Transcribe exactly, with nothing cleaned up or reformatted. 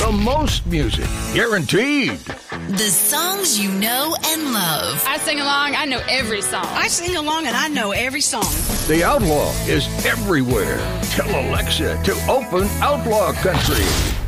the most music, guaranteed. The songs you know and love. I sing along, I know every song. I sing along and I know every song. The Outlaw is everywhere. Tell Alexa to open Outlaw Country.